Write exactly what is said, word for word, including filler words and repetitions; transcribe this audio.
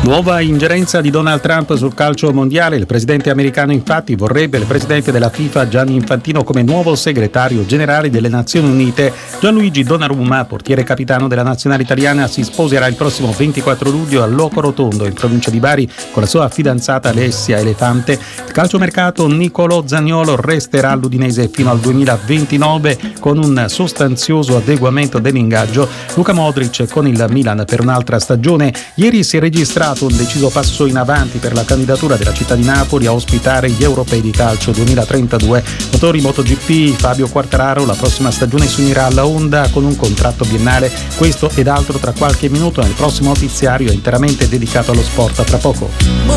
Nuova ingerenza di Donald Trump sul calcio mondiale. Il presidente americano infatti vorrebbe il presidente della FIFA Gianni Infantino come nuovo segretario generale delle Nazioni Unite. Gianluigi Donnarumma, portiere capitano della nazionale italiana, si sposerà il prossimo ventiquattro luglio a Loco Rotondo in provincia di Bari con la sua fidanzata Alessia Elefante. Il calciomercato: Nicolò Zaniolo resterà all'Udinese fino al duemilaventinove con un sostanzioso adeguamento dell'ingaggio. Luka Modric con il Milan per un'altra stagione. Ieri si è registrato un deciso passo in avanti per la candidatura della città di Napoli a ospitare gli europei di calcio duemilatrentadue. Motori MotoGP: Fabio Quartararo la prossima stagione si unirà alla Honda con un contratto biennale. Questo ed altro tra qualche minuto nel prossimo notiziario interamente dedicato allo sport. A tra poco.